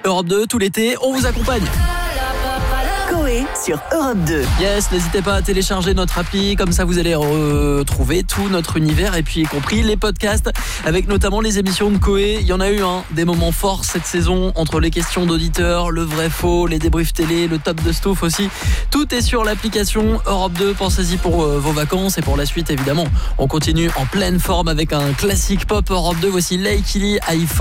Europe 2, tout l'été, on vous accompagne. Coé sur Europe 2. Yes, n'hésitez pas à télécharger notre appli, comme ça vous allez retrouver tout notre univers et puis y compris les podcasts avec notamment les émissions de Coé. Il y en a eu des moments forts cette saison entre les questions d'auditeurs, le vrai faux, les débriefs télé, le top de Stouff aussi. Tout est sur l'application Europe 2, pensez-y pour vos vacances et pour la suite évidemment. On continue en pleine forme avec un classique pop Europe 2, voici Laikili iPhone.